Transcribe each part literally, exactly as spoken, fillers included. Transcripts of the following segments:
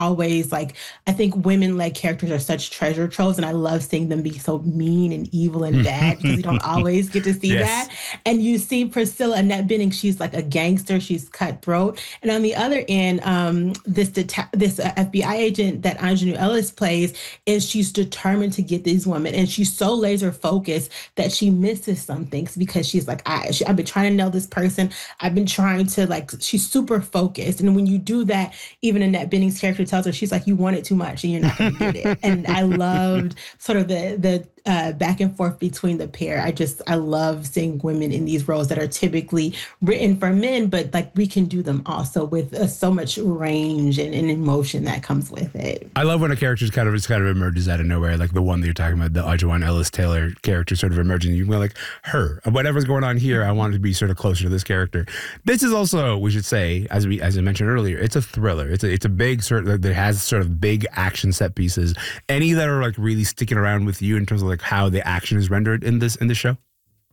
always like, I think women-led characters are such treasure troves, and I love seeing them be so mean and evil and bad because we don't always get to see Yes. that. And you see Priscilla Annette Bening, she's like a gangster, she's cutthroat. And on the other end, um, this deta- this uh, F B I agent that Aunjanue Ellis plays is she's determined to get these women, and she's so laser focused that she misses some things because she's like, I, she, I've been trying to nail this person. I've been trying to like, she's super focused. And when you do that, even Annette Bening's character tells her, she's like, you want it too much and you're not going to get it. And I loved sort of the, the, uh, back and forth between the pair. I just, I love seeing women in these roles that are typically written for men, but like we can do them also with uh, so much range and, and emotion that comes with it. I love when a character kind of just kind of emerges out of nowhere, like the one that you're talking about, the Aunjanue Ellis Taylor character sort of emerging. You go like, her, whatever's going on here, I wanted to be sort of closer to this character. This is also, we should say, as we as I mentioned earlier, it's a thriller. It's a it's a big sort of that has sort of big action set pieces. Any that are like really sticking around with you in terms of like how the action is rendered in this in the show?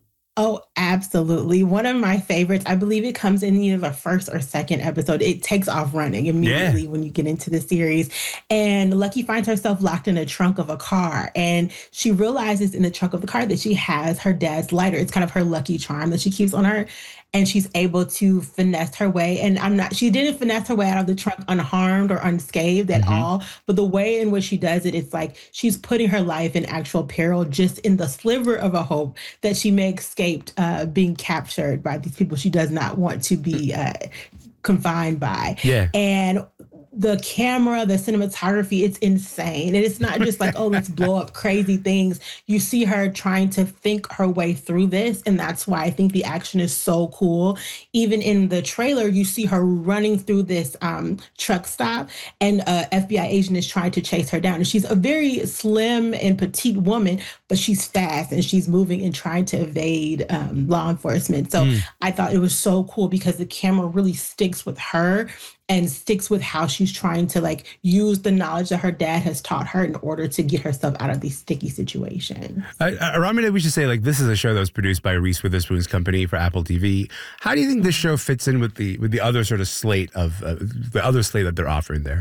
Oh, absolutely. One of my favorites, I believe it comes in either the first or second episode. It takes off running immediately Yeah. when you get into the series. And Lucky finds herself locked in the trunk of a car. And she realizes in the trunk of the car that she has her dad's lighter. It's kind of her lucky charm that she keeps on her. And she's able to finesse her way. And I'm not, she didn't finesse her way out of the trunk unharmed or unscathed at Mm-hmm. all. But the way in which she does it, it's like she's putting her life in actual peril just in the sliver of a hope that she may escape uh, being captured by these people she does not want to be uh, confined by. Yeah. And the camera, the cinematography, it's insane. And it's not just like, oh, let's blow up crazy things. You see her trying to think her way through this. And that's why I think the action is so cool. Even in the trailer, you see her running through this um, truck stop, and a F B I agent is trying to chase her down. And she's a very slim and petite woman, but she's fast and she's moving and trying to evade um, law enforcement. So mm. I thought it was so cool because the camera really sticks with her and sticks with how she's trying to like use the knowledge that her dad has taught her in order to get herself out of these sticky situations. Uh, Aramide, we should say like this is a show that was produced by Reese Witherspoon's company for Apple T V. How do you think this show fits in with the with the other sort of slate of uh, the other slate that they're offering there?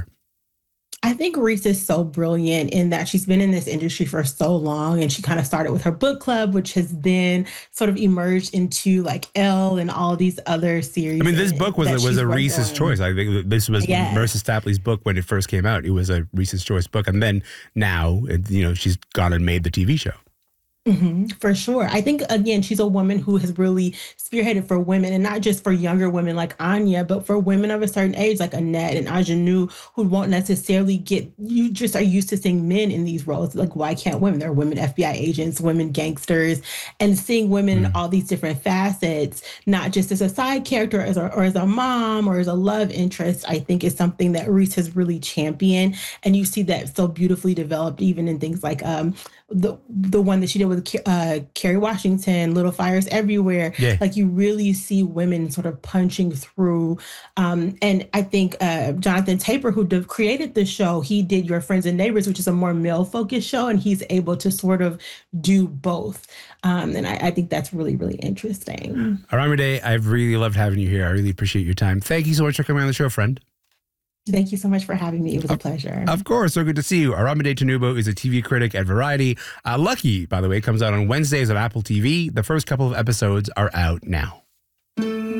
I think Reese is so brilliant in that she's been in this industry for so long, and she kind of started with her book club, which has then sort of emerged into like Elle and all these other series. I mean, this book was was a Reese's on. choice. I think this was yes. Marissa Stapley's book when it first came out. It was a Reese's choice book, and then now, you know, she's gone and made the T V show. Mm-hmm, for sure. I think, again, she's a woman who has really spearheaded for women, and not just for younger women like Anya, but for women of a certain age like Annette and Aunjanue, who won't necessarily get, you just are used to seeing men in these roles. Like, why can't women? There are women F B I agents, women gangsters, and seeing women mm. in all these different facets, not just as a side character as a, or as a mom or as a love interest, I think is something that Reese has really championed. And you see that so beautifully developed even in things like um, the the one that she did with uh, Kerry Washington, Little Fires Everywhere. Yeah. Like you really see women sort of punching through. Um, and I think uh, Jonathan Taper, who de- created the show, he did Your Friends and Neighbors, which is a more male-focused show, and he's able to sort of do both. Um, and I, I think that's really, really interesting. Aramide, I've really loved having you here. I really appreciate your time. Thank you so much for coming on the show, friend. Thank you so much for having me. It was a pleasure. Of course. So good to see you. Aramide Tinubu is a T V critic at Variety. Uh, Lucky, by the way, comes out on Wednesdays on Apple T V. The first couple of episodes are out now.